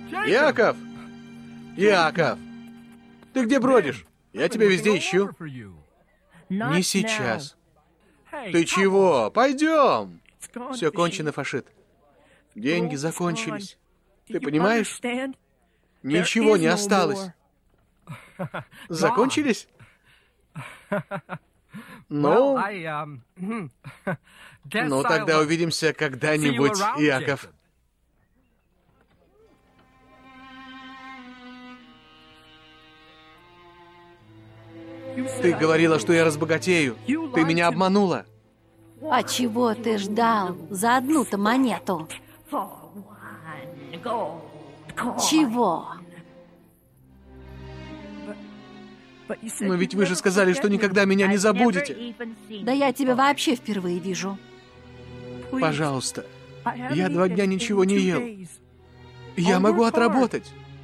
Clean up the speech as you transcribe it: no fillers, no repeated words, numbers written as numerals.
Яков! Яков! Ты где бродишь? Я тебя везде ищу. Не сейчас. Ты чего? Пойдем. Все кончено, Фашит. Деньги закончились. Ты понимаешь? Ничего не осталось. Закончились? Ну, тогда увидимся когда-нибудь, Яков. Ты говорила, что я разбогатею. Ты меня обманула. А чего ты ждал за одну-то монету? Чего? Но ведь вы же сказали, что никогда меня не забудете. Да я тебя вообще впервые вижу. Пожалуйста, я 2 дня ничего не ел. Я могу отработать.